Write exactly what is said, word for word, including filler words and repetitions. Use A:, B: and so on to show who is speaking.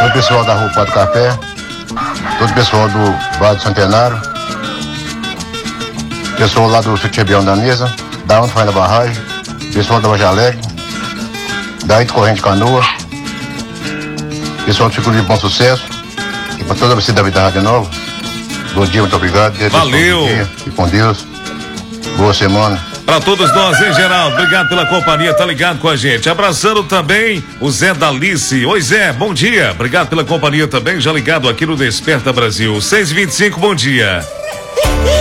A: todo o pessoal da Rua Quatro Café, todo o pessoal do Vale do Centenário, pessoal lá do Sutiabião da Mesa, da onde faz a barragem, pessoal da Vargem Alegre, da Ito Corrente Canoa, pessoal do Ciclo de Bom Sucesso, e para toda a cidade da Rádio Nova. Bom dia, muito obrigado. Deus
B: Valeu.
A: Dia, e com Deus. Boa semana.
B: Para todos nós, em geral, obrigado pela companhia, tá ligado com a gente. Abraçando também o Zé Dalice. Oi, Zé, bom dia. Obrigado pela companhia também, já ligado aqui no Desperta Brasil. seis e vinte e cinco, bom dia.